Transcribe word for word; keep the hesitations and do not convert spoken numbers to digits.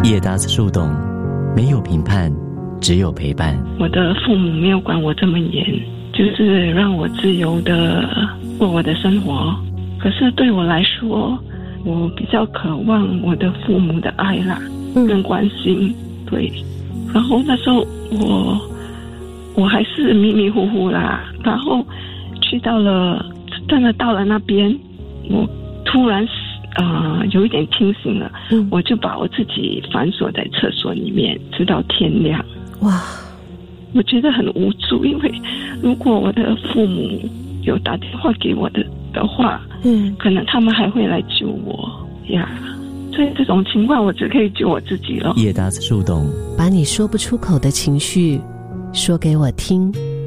叶达斯树洞，没有评判，只有陪伴。 我的父母没有管我这么严，就是让我自由的过我的生活。可是对我来说，我比较渴望我的父母的爱啦，跟关心。对，然后那时候我我还是迷迷糊糊啦，然后去到了真的到了那边，我突然呃有一点清醒了，嗯，我就把我自己反锁在厕所里面，直到天亮。 哇，我觉得很无助，因为如果我的父母有打电话给我的的话，嗯，可能他们还会来救我呀。所以这种情况，我只可以救我自己了。 叶达斯树洞， 把你说不出口的情绪说给我听。